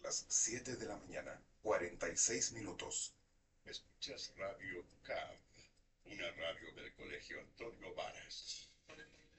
las 7 de la mañana, 46 minutos. Escuchas Radio CAB, una radio del Colegio Antonio Varas.